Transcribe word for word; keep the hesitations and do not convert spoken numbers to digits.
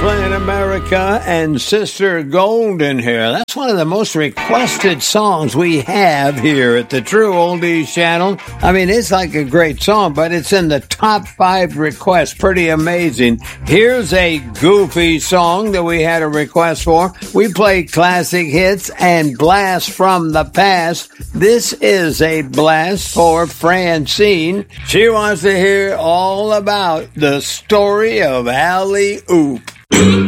playing America and Sister Golden here. That's one of the most requested songs we have here at the True Oldies channel. I mean, it's like a great song, but it's in the top five requests. Pretty amazing. Here's a goofy song that we had a request for. We play classic hits and blasts from the past. This is a blast for Francine. She wants to hear all about the story of Alley Oop.